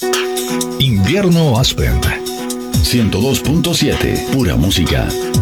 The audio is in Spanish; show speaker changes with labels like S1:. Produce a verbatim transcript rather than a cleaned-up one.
S1: Invierno Aspen.
S2: ciento dos punto siete, pura música.